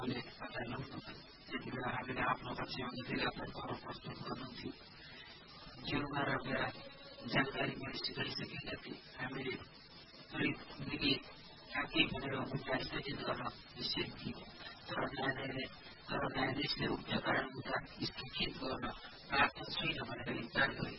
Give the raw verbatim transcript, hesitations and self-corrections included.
बताए लगाउनुभयो। त्यति बेला हामीले आफ्नो पक्षमा धेरै तर्क प्रस्तुत गर्नुहुन्थ्यो। जीवनमा रहेका जानकारी मैले सिकाइसकेका थिएँ। हामीले करिब मिलियन काके भनेर मुद्दा स्थगित गर्न निश्चय थियो। तर न्यायालयले तर न्यायाधीशले उक्त कारणबाट स्थगित गर्न पाएको छैन भनेर इन्कार गरे।